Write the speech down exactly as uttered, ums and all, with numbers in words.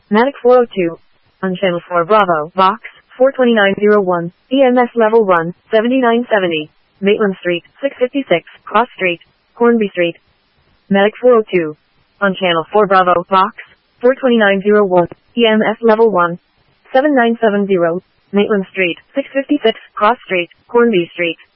Matic four oh two. On channel four Bravo, Box, four twenty-nine oh one, E M S level one, seventy-nine seventy. Maitland Street, six fifty-six, Cross Street, Hornby Street. Matic four oh two. On channel four Bravo, Box, four twenty-nine oh one, E M S level one, seven nine seven zero. Maitland Street, six fifty-six, Cross Street, Hornby Street.